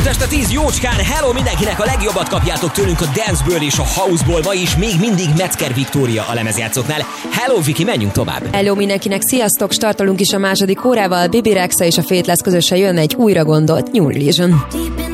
Budapest a 10 jócskán, hello mindenkinek, a legjobbat kapjátok tőlünk a danceből és a houseból, ma is még mindig Metzger Viktória a lemezjátszóknál. Hello Viki, menjünk tovább! Hello mindenkinek, sziasztok, startolunk is a második órával, Bibi Rexa és a Faithless közösen jön egy újra gondolt New Religion.